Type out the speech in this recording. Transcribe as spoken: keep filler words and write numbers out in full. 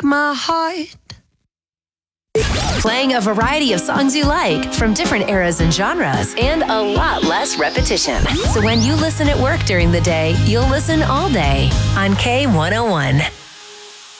my heart. Playing a variety of songs you like from different eras and genres, and a lot less repetition. So when you listen at work during the day, you'll listen all day on K one oh one.